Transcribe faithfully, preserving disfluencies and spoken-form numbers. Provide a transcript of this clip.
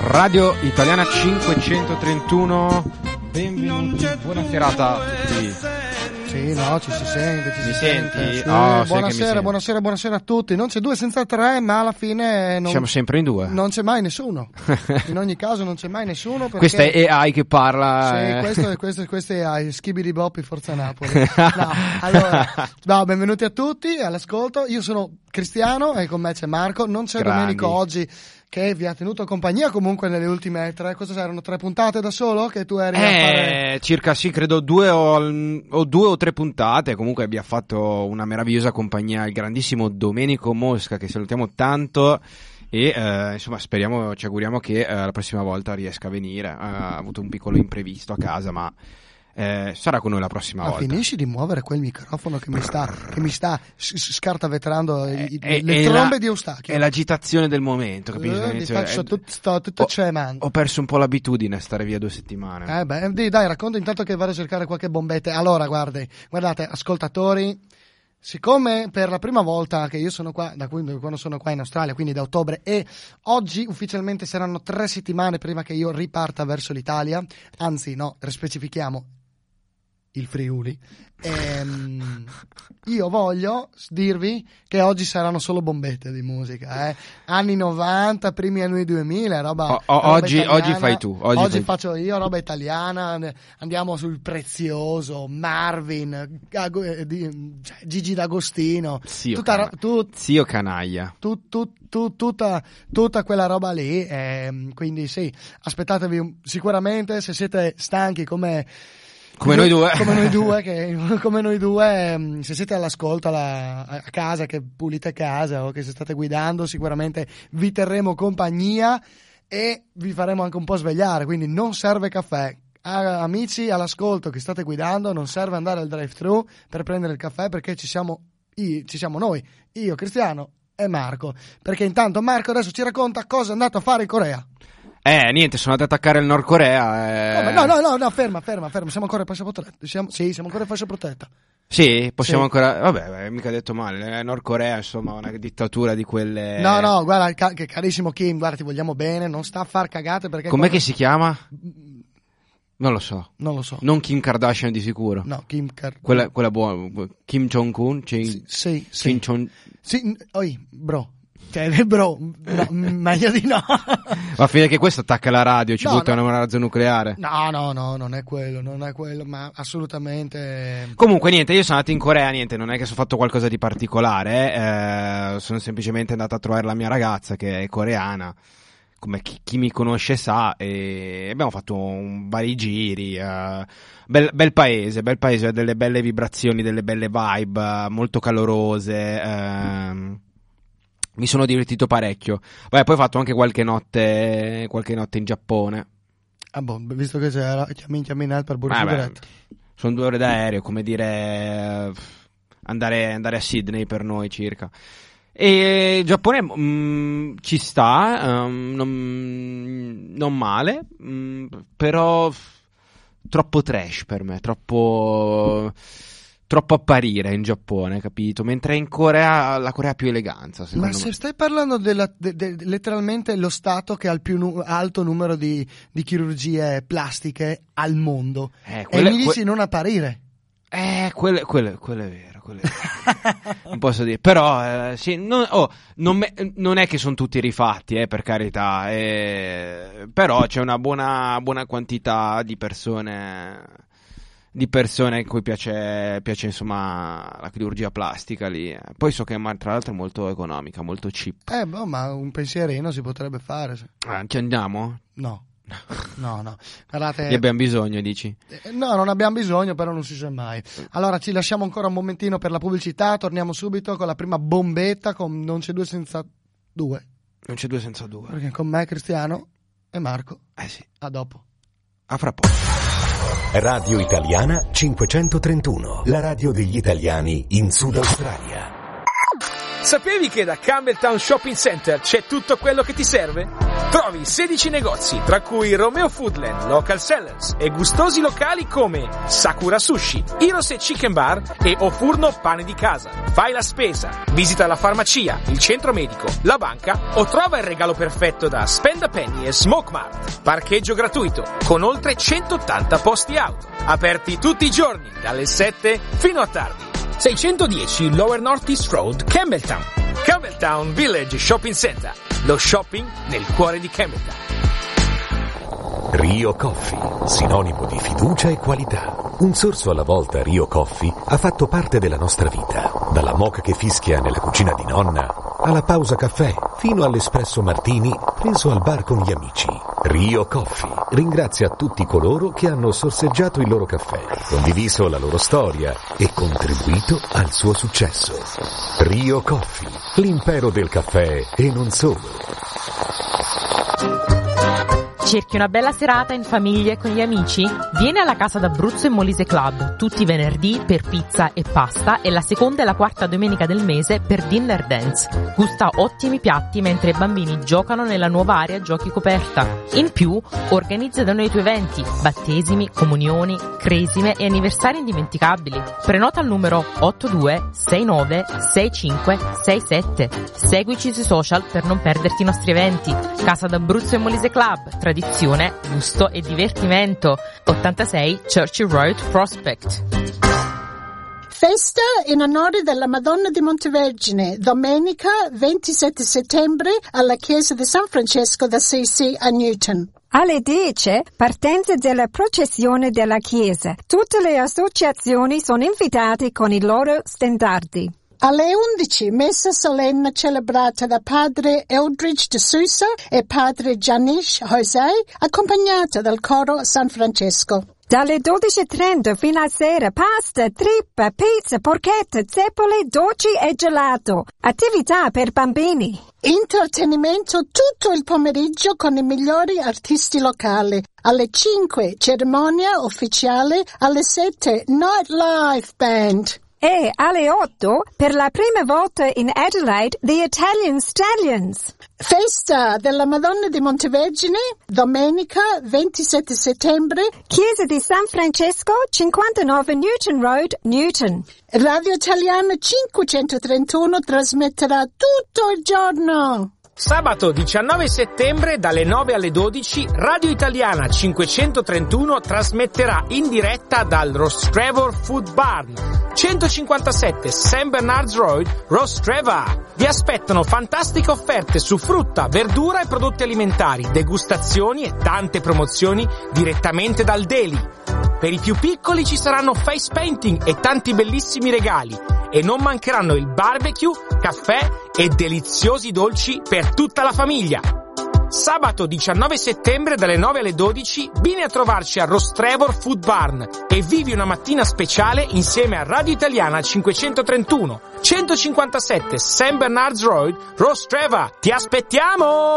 Radio Italiana cinquecentotrentuno, benvenuti, buona serata a tutti. Sì, no, ci si sente, ci mi si senti? sente. Sì, Oh, buonasera, buonasera, buonasera a tutti. Non c'è due senza tre, ma alla fine non, siamo sempre in due. Non c'è mai nessuno. In ogni caso non c'è mai nessuno perché... Questa è A I che parla. Sì, eh. questo, questo, questo è A I, Skibidi Boppi, Forza Napoli. No, allora, no, benvenuti a tutti all'ascolto. Io sono Cristiano e con me c'è Marco. Non c'è Grandi. Domenico oggi, che vi ha tenuto compagnia comunque nelle ultime tre, cosa erano, tre puntate da solo che tu eri eh, a fare? circa sì, credo due o, o due o tre puntate. Comunque abbia fatto una meravigliosa compagnia il grandissimo Domenico Mosca, che salutiamo tanto. E eh, insomma speriamo, ci auguriamo che eh, la prossima volta riesca a venire. Ha avuto un piccolo imprevisto a casa, ma Eh, sarà con noi la prossima Ma volta. finisci di muovere quel microfono che mi sta, che mi sta s- scartavetrando i- È- le è trombe la- di Eustachio. È l'agitazione del momento, capisci? Eh, vi Cioè, faccio eh, tut- sto tutto ho- cemando. Ho perso un po' l'abitudine a stare via due settimane. Eh beh, dai, dai, racconta intanto che vado a cercare qualche bombette. Allora, guardi, guardate, ascoltatori, siccome per la prima volta che io sono qua, da quando quando sono qua in Australia, quindi da ottobre, e oggi ufficialmente saranno tre settimane prima che io riparta verso l'Italia, anzi no, specifichiamo il Friuli, ehm, io voglio dirvi che oggi saranno solo bombette di musica, eh. Anni novanta, primi anni duemila, roba, O- o- roba oggi, italiana. oggi fai tu. Oggi, Oggi fai tu. faccio io roba italiana, andiamo sul Prezioso, Marvin, Ago- eh, di- cioè, Gigi D'Agostino, Zio, tutta, cana- ro- tut- Zio canaglia. tu- tu- tu- tutta, tutta quella roba lì, ehm, quindi sì, aspettatevi un- sicuramente, se siete stanchi come Come noi due. come noi due, che, come noi due ehm, se siete all'ascolto alla- a casa, che pulite casa o che se state guidando, sicuramente vi terremo compagnia e vi faremo anche un po' svegliare, quindi non serve caffè. Ah, amici all'ascolto che state guidando, non serve andare al drive-thru per prendere il caffè, perché ci siamo, i- ci siamo noi, io, Cristiano e Marco, perché intanto Marco adesso ci racconta cosa è andato a fare in Corea. Eh, niente, sono andato ad attaccare il Nord Corea. eh. No, no, no, no, ferma, ferma, ferma, siamo ancora in fascia protetta. Siamo, sì, siamo ancora in fascia protetta. Sì, possiamo Sì. ancora. Vabbè, beh, mica detto male. eh, Nord Corea, insomma, una dittatura di quelle. No, no, guarda, ca- che carissimo Kim, guarda, ti vogliamo bene, non sta a far cagate perché... Com'è quando- che si chiama? Non lo so. Non lo so. Non Kim Kardashian di sicuro. No, Kim Kar... Quella, quella buona. Kim Jong-un? Kim, Sì, sì, sì. Kim Jong- Sì, n- oi, bro. Cioè, bro, no, meglio di no. Va a finire che questo attacca la radio, ci No, buttano no. una razza nucleare. No, no, no, non è quello, non è quello, ma assolutamente... Comunque niente, io sono andato in Corea, niente, non è che sono fatto qualcosa di particolare, eh, eh, sono semplicemente andato a trovare la mia ragazza che è coreana, come chi, chi mi conosce sa, e abbiamo fatto un vari giri, eh, bel, bel paese, bel paese, ha delle belle vibrazioni, delle belle vibe, eh, molto calorose, ehm, mi sono divertito parecchio. Beh, poi ho fatto anche qualche notte, qualche notte in Giappone. Ah, boh, visto che c'era, chiami, chiami Nel per Eh, Burro beh, sono due ore d'aereo, come dire, andare, andare a Sydney per noi circa. E il Giappone mm, ci sta, um, non, non male, mm, però troppo trash per me, troppo, troppo apparire in Giappone, capito? Mentre in Corea, la Corea ha più eleganza, Ma secondo se me. stai parlando della, de- de- letteralmente lo stato che ha il più nu- alto numero di, di chirurgie plastiche al mondo, Eh, e quelle- mi dici que- non apparire. Eh, quello, quello, quello è vero, quello è vero. Non posso dire, però, eh, sì, non, oh, non, me- non è che sono tutti rifatti, eh, per carità, eh, però c'è una buona, buona quantità di persone, di persone a cui piace, piace insomma la chirurgia plastica lì. eh. Poi so che ma, tra l'altro è molto economica, molto cheap. Eh, boh, ma un pensierino si potrebbe fare. se- Ah, ci andiamo? No, no, no. Guardate, Ne abbiamo bisogno, dici? eh, no, non abbiamo bisogno, però non si sa mai. Allora ci lasciamo ancora un momentino per la pubblicità, torniamo subito con la prima bombetta con Non c'è due senza due, Non c'è due senza due. perché con me Cristiano e Marco. Eh sì, A dopo. a fra poco. Radio Italiana cinquecentotrentuno, la radio degli italiani in Sud Australia. Sapevi che da Campbelltown Shopping Center c'è tutto quello che ti serve? Trovi sedici negozi, tra cui Romeo Foodland, Local Sellers e gustosi locali come Sakura Sushi, Hirose Chicken Bar e O Furno Pane di Casa. Fai la spesa, visita la farmacia, il centro medico, la banca o trova il regalo perfetto da Spend a Penny e Smoke Mart. Parcheggio gratuito, con oltre centottanta posti auto. Aperti tutti i giorni, dalle sette fino a tardi. seicentodieci Lower North East Road, Campbelltown. Campbelltown Village Shopping Center. Lo shopping nel cuore di Campbelltown. Rio Coffee, sinonimo di fiducia e qualità. Un sorso alla volta Rio Coffee ha fatto parte della nostra vita. Dalla moka che fischia nella cucina di nonna, alla pausa caffè, fino all'espresso martini preso al bar con gli amici. Rio Coffee ringrazia tutti coloro che hanno sorseggiato il loro caffè, condiviso la loro storia e contribuito al suo successo. Rio Coffee, l'impero del caffè e non solo. Cerchi una bella serata in famiglia e con gli amici? Vieni alla Casa d'Abruzzo e Molise Club tutti i venerdì per pizza e pasta e la seconda e la quarta domenica del mese per dinner dance. Gusta ottimi piatti mentre i bambini giocano nella nuova area giochi coperta. In più, organizza da noi i tuoi eventi, battesimi, comunioni, cresime e anniversari indimenticabili. Prenota al numero otto due sei nove sei cinque sei sette. Seguici sui social per non perderti i nostri eventi. Casa d'Abruzzo e Molise Club, tradizione, gusto e divertimento. ottantasei Churchill Road, Prospect. Festa in onore della Madonna di Montevergine, domenica ventisette settembre alla chiesa di San Francesco d'Assisi a Newton. Alle dieci, partenza della processione della chiesa. Tutte le associazioni sono invitate con i loro standardi. Alle undici, messa solenne celebrata da padre Eldridge de Sousa e padre Janish José, accompagnata dal coro San Francesco. Dalle dodici e trenta fino a sera, pasta, trippa, pizza, porchetta, zeppole, dolci e gelato. Attività per bambini. Intrattenimento tutto il pomeriggio con i migliori artisti locali. Alle cinque, cerimonia ufficiale. Alle sette, nightlife band. E alle otto, per la prima volta in Adelaide, The Italian Stallions. Festa della Madonna di Montevergine, domenica ventisette settembre. Chiesa di San Francesco, cinquantanove Newton Road, Newton. Radio Italiana cinquecentotrentuno trasmetterà tutto il giorno. Sabato diciannove settembre dalle nove alle dodici Radio Italiana cinquecentotrentuno trasmetterà in diretta dal Rostrevor Food Barn, centocinquantasette Saint Bernard's Road, Rostrevor. Vi aspettano fantastiche offerte su frutta, verdura e prodotti alimentari, degustazioni e tante promozioni direttamente dal deli. Per i più piccoli ci saranno face painting e tanti bellissimi regali. E non mancheranno il barbecue, caffè e deliziosi dolci per tutta la famiglia. Sabato diciannove settembre dalle nove alle dodici vieni a trovarci a Rostrevor Food Barn e vivi una mattina speciale insieme a Radio Italiana cinquecentotrentuno, centocinquantasette Saint Bernard's Road, Rostrevor. Ti aspettiamo!